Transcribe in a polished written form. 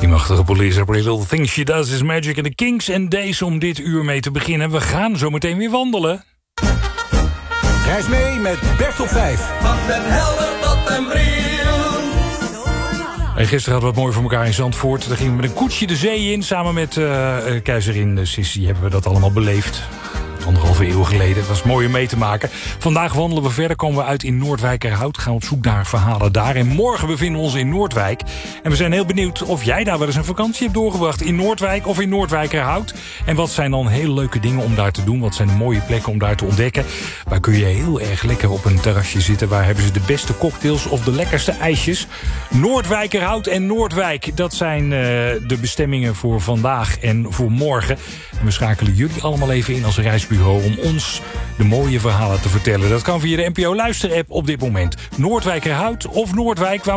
Die machtige Police, Every Little Thing She Does Is Magic en de Kings en Days om dit uur mee te beginnen. We gaan zo meteen weer wandelen. Reis mee met Bert op 5. Van den Helder tot den Briel. En gisteren hadden we het mooi voor elkaar in Zandvoort. Daar gingen we met een koetsje de zee in. Samen met keizerin Sissi hebben we dat allemaal beleefd. 1,5 eeuw geleden. Het was mooi om mee te maken. Vandaag wandelen we verder. Komen we uit in Noordwijkerhout. Gaan op zoek naar verhalen daar. En morgen bevinden we ons in Noordwijk. En we zijn heel benieuwd of jij daar wel eens een vakantie hebt doorgebracht. In Noordwijk of in Noordwijkerhout. En wat zijn dan hele leuke dingen om daar te doen? Wat zijn de mooie plekken om daar te ontdekken? Waar kun je heel erg lekker op een terrasje zitten? Waar hebben ze de beste cocktails of de lekkerste ijsjes? Noordwijkerhout en Noordwijk. Dat zijn de bestemmingen voor vandaag en voor morgen. En we schakelen jullie allemaal even in als reisbureau om ons de mooie verhalen te vertellen. Dat kan via de NPO Luister-app op dit moment. Noordwijkerhout of Noordwijk, waar